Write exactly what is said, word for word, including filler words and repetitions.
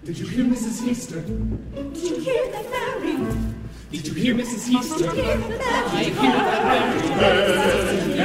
Did you hear, Missus Easter? Did you hear the fairy? Did you hear, Missus Easter? Did you hear the fairy? I hear the fairy.